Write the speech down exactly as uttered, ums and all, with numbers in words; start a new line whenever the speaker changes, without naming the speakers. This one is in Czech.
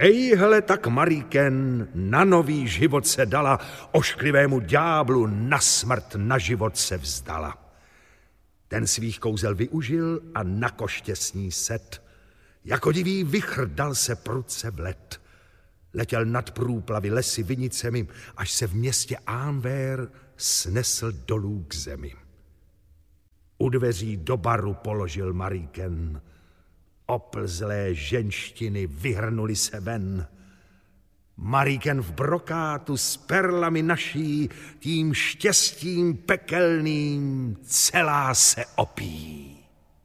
Ejhle tak Maríken na nový život se dala, ošklivému ďáblu na smrt na život se vzdala. Ten svých kouzel využil a na koště s ní set. Jako divý vichr dal se prudce v let. Letěl nad průplavy lesy vinicemi, až se v městě Anver snesl dolů k zemi. U dveří do baru položil Maríken. Oplzlé ženštiny vyhrnuli se ven. Maríken v brokátu s perlami naší, tím štěstím pekelným celá se opí.